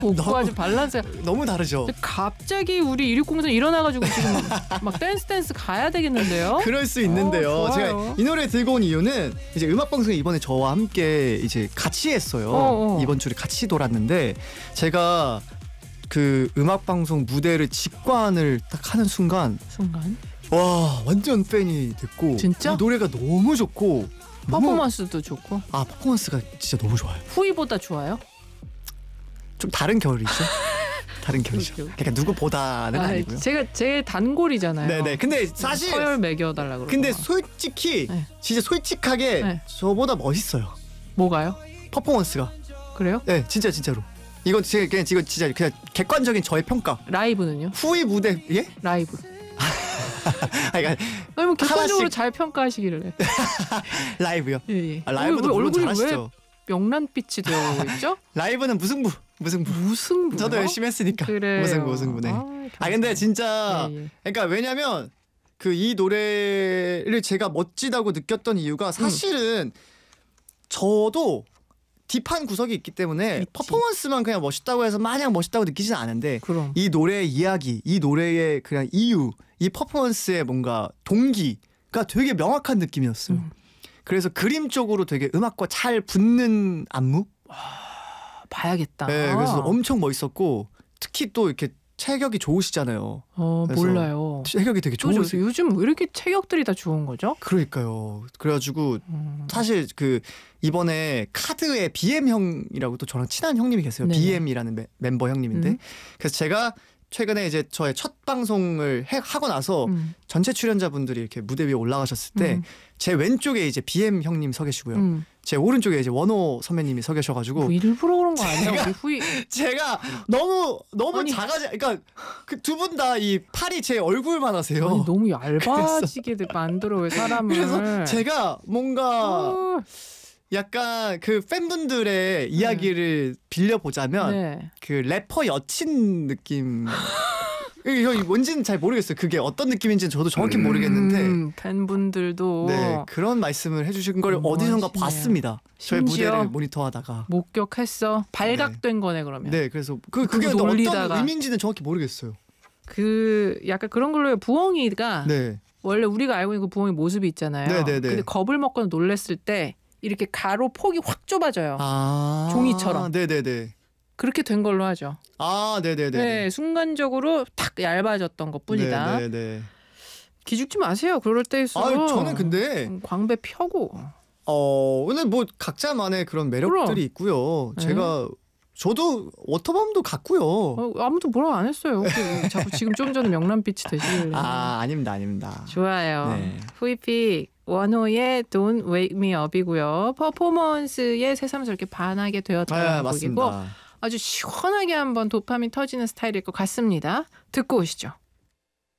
곡과 아주 밸런스가 너무 다르죠. 갑자기 우리 1604 일어나가지고 지금 막 댄스 가야 되겠는데요? 그럴 수 있는데요. 제가 이 노래 들고 온 이유는 이제 음악방송에 이번에 저와 함께 이제 같이 했어요. 이번 주에 같이 돌았는데 제가 그 음악방송 무대를 직관을 딱 하는 순간 와 완전 팬이 됐고 진짜? 노래가 너무 좋고 퍼포먼스도 좋고 퍼포먼스가 진짜 너무 좋아요. 후이보다 좋아요? 좀 다른 결이죠. 다른 결이죠. 그러니까 누구보다는 아니고요. 제 단골이잖아요. 네네. 근데 사실 서열 매겨달라 그러고. 근데 솔직히 진짜 솔직하게 저보다 멋있어요. 뭐가요? 퍼포먼스가. 그래요? 네, 진짜로. 이거 진짜 그냥 객관적인 저의 평가. 라이브는요? 후이 무대 예? 라이브. 그러니까 뭐 객관적으로 잘 평가하시기를 해. 라이브요? 예. 라이브도 물론 얼굴이 잘하시죠. 왜 명란빛이 되어가고 있죠? 라이브는 무승부. 저도 열심히 했으니까. 그래요. 무승부네. 근데 진짜 그러니까 왜냐면 그 이 노래를 제가 멋지다고 느꼈던 이유가 사실은 저도 딥한 구석이 있기 때문에 있지. 퍼포먼스만 그냥 멋있다고 해서 마냥 멋있다고 느끼지는 않은데 그럼. 이 노래의 이야기, 이 노래의 그냥 이유, 이 퍼포먼스의 뭔가 동기가 되게 명확한 느낌이었어요. 그래서 그림 쪽으로 되게 음악과 잘 붙는 안무? 봐야겠다. 네, 그래서 엄청 멋있었고 특히 또 이렇게 체격이 좋으시잖아요. 몰라요. 체격이 되게 좋으세요. 요즘 왜 이렇게 체격들이 다 좋은 거죠? 그러니까요. 그래가지고 사실 그 이번에 카드의 BM 형이라고 또 저랑 친한 형님이 계세요. 네네. BM이라는 멤버 형님인데 그래서 제가 최근에 이제 저의 첫 방송을 하고 나서 전체 출연자분들이 이렇게 무대 위에 올라가셨을 때 제 왼쪽에 이제 BM 형님 서 계시고요. 제 오른쪽에 이제 원호 선배님이 서 계셔가지고 뭐 일부러 그런 거 아니야? 제가 너무 그러니까 그 두 분 다 이 팔이 제 얼굴만 하세요. 아니, 너무 얇아지게 만들어 왜 사람을? 그래서 제가 뭔가 약간 그 팬분들의 이야기를 빌려보자면 그 래퍼 여친 느낌. 이게 뭔지는 잘 모르겠어요. 그게 어떤 느낌인지는 저도 정확히 모르겠는데 팬분들도 그런 말씀을 해주신 걸 어디선가 봤습니다. 저희 무대를 모니터하다가 목격했어. 발각된 거네 그러면. 네, 그래서 그게 어떤 의미인지는 정확히 모르겠어요. 그 약간 그런 걸로요. 부엉이가 원래 우리가 알고 있는 그 부엉이 모습이 있잖아요. 근데 겁을 먹거나 놀랬을 때 이렇게 가로 폭이 확 좁아져요. 종이처럼. 네네네. 그렇게 된 걸로 하죠. 네네네. 네, 순간적으로 탁 얇아졌던 것뿐이다. 네네네. 기죽지 마세요. 그럴 때일수록. 저는 근데 광배 펴고. 근데 뭐 각자만의 그런 매력들이 있고요. 저도 워터밤도 갔고요. 아무도 뭐라고 안 했어요. 자꾸 지금 좀 전에 명란빛이 되시길래. 아닙니다. 좋아요. 후이픽 원호의 Don't Wake Me Up이고요. 퍼포먼스에 새삼스럽게 반하게 되었다는 곡이고 아주 시원하게 한번 도파민 터지는 스타일일 것 같습니다. 듣고 오시죠.